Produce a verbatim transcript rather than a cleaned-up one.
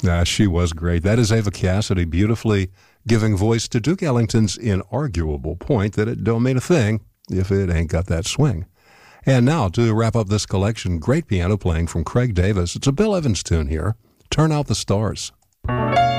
Uh, she was great. That is Ava Cassidy beautifully giving voice to Duke Ellington's inarguable point that it don't mean a thing if it ain't got that swing. And now, to wrap up this collection, great piano playing from Craig Davis. It's a Bill Evans tune here, Turn Out the Stars.